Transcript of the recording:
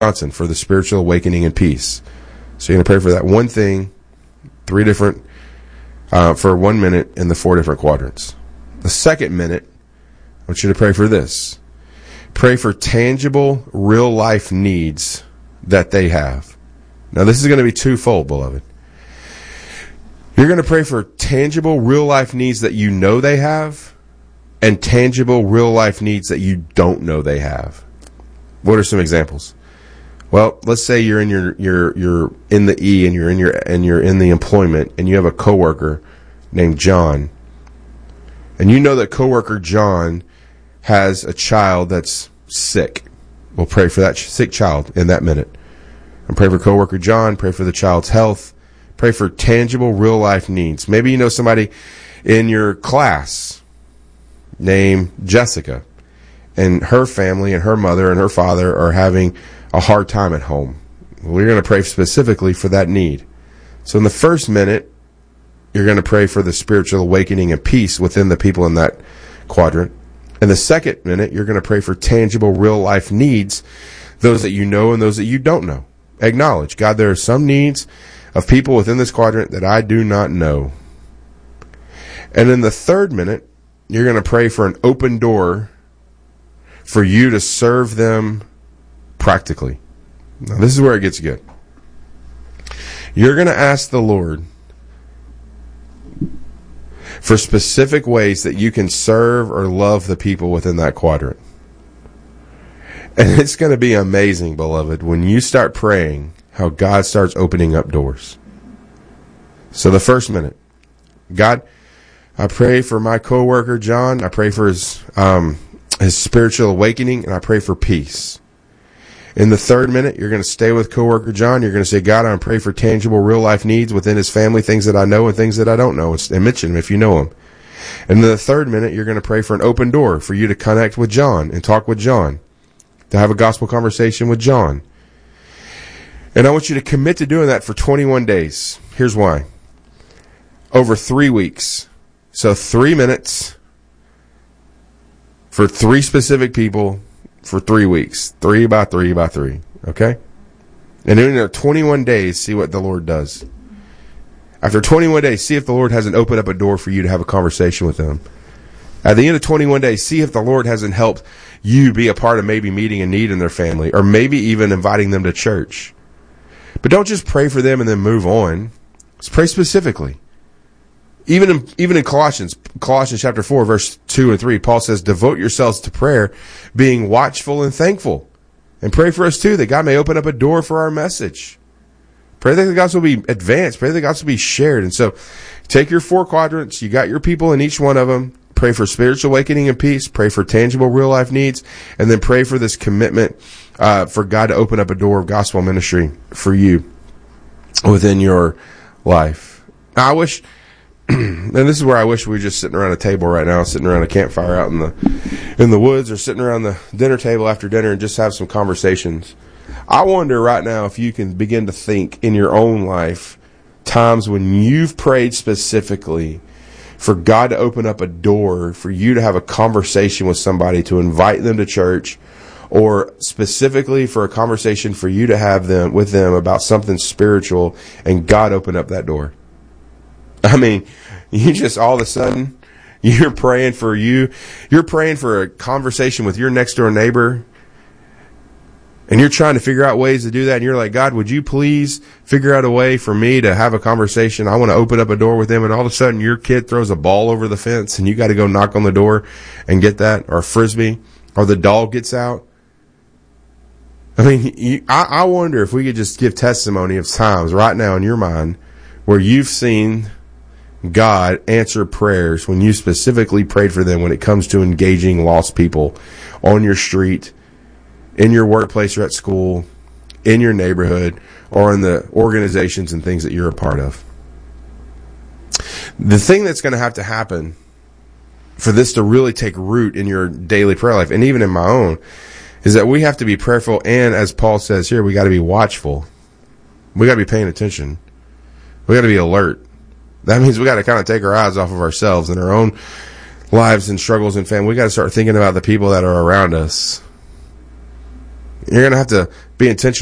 Johnson for the spiritual awakening and peace. So you're going to pray for that one thing, 3 different, for 1 minute in the 4 different quadrants. The second minute, I want you to pray for this. Pray for tangible, real life needs that they have. Now this is going to be twofold, beloved. You're going to pray for tangible, real life needs that you know they have, and tangible, real life needs that you don't know they have. What are some examples? Well, let's say you're in you're in the E and you're in the employment, and you have a coworker named John, and you know that coworker John has a child that's sick. We'll pray for that sick child in that minute. And pray for coworker John, pray for the child's health, pray for tangible, real life needs. Maybe you know somebody in your class named Jessica, and her family and her mother and her father are having a hard time at home. We're going to pray specifically for that need. So in the first minute, you're going to pray for the spiritual awakening and peace within the people in that quadrant. In the second minute, you're going to pray for tangible, real life needs, those that you know and those that you don't know. Acknowledge, God, there are some needs of people within this quadrant that I do not know. And in the third minute, you're going to pray for an open door for you to serve them practically. Now, this is where it gets good. You're going to ask the Lord for specific ways that you can serve or love the people within that quadrant. And it's going to be amazing, beloved, when you start praying how God starts opening up doors. So the first minute, God, I pray for my coworker John. I pray for his spiritual awakening, and I pray for peace. In the third minute, you're going to stay with coworker John. You're going to say, God, I pray for tangible, real life needs within his family, things that I know and things that I don't know. And mention him if you know him. And in the third minute, you're going to pray for an open door for you to connect with John and talk with John, to have a gospel conversation with John. And I want you to commit to doing that for 21 days. Here's why. Over 3 weeks. So 3 minutes for 3 specific people for 3 weeks. 3 by 3 by 3. Okay? And in 21 days, see what the Lord does. After 21 days, see if the Lord hasn't opened up a door for you to have a conversation with them. At the end of 21 days, see if the Lord hasn't helped you be a part of maybe meeting a need in their family, or maybe even inviting them to church. But don't just pray for them and then move on. Let's pray specifically. Even in Colossians chapter 4, verse 2 and 3, Paul says, devote yourselves to prayer, being watchful and thankful. And pray for us too, that God may open up a door for our message. Pray that the gospel will be advanced. Pray that the gospel will be shared. And so take your 4 quadrants. You got your people in each one of them. Pray for spiritual awakening and peace. Pray for tangible real life needs. And then pray for this commitment for God to open up a door of gospel ministry for you within your life. Now, I wish... and this is where I wish we were just sitting around a table right now, sitting around a campfire out in the woods, or sitting around the dinner table after dinner and just have some conversations. I wonder right now if you can begin to think in your own life times when you've prayed specifically for God to open up a door for you to have a conversation with somebody, to invite them to church, or specifically for a conversation for you to have with them about something spiritual, and God opened up that door. I mean, you just all of a sudden, you're praying for a conversation with your next door neighbor, and you're trying to figure out ways to do that, and you're like, God, would you please figure out a way for me to have a conversation? I want to open up a door with them, and all of a sudden your kid throws a ball over the fence, and you got to go knock on the door and get that, or a frisbee, or the dog gets out. I mean, I wonder if we could just give testimony of times right now in your mind where you've seen God answer prayers when you specifically prayed for them when it comes to engaging lost people on your street, in your workplace or at school, in your neighborhood, or in the organizations and things that you're a part of. The thing that's going to have to happen for this to really take root in your daily prayer life, and even in my own, is that we have to be prayerful, and as Paul says here, we got to be watchful. We got to be paying attention. We got to be alert. That means we got to kind of take our eyes off of ourselves and our own lives and struggles and family. We got to start thinking about the people that are around us. You're going to have to be intentional